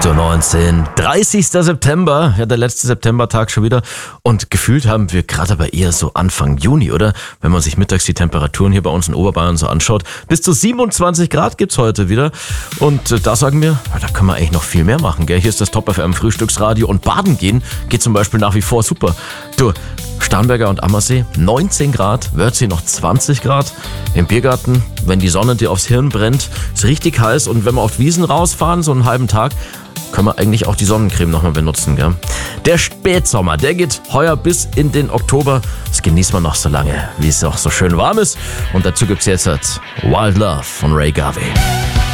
8.19 Uhr, 30. September, ja, der letzte Septembertag schon wieder. Und gefühlt haben wir gerade aber eher so Anfang Juni, oder? Wenn man sich mittags die Temperaturen hier bei uns in Oberbayern so anschaut. Bis zu 27 Grad gibt's heute wieder. Und da sagen wir, da können wir eigentlich noch viel mehr machen, gell? Hier ist das Top FM Frühstücksradio und baden gehen geht zum Beispiel nach wie vor super. Du, Starnberger und Ammersee, 19 Grad, Wörthsee noch 20 Grad. Im Biergarten, wenn die Sonne dir aufs Hirn brennt, ist richtig heiß. Und wenn wir auf Wiesen rausfahren, so einen halben Tag, können wir eigentlich auch die Sonnencreme nochmal benutzen, gell? Der Spätsommer, der geht heuer bis in den Oktober. Das genießen wir noch so lange, wie es auch so schön warm ist. Und dazu gibt's jetzt Wild Love von Ray Garvey.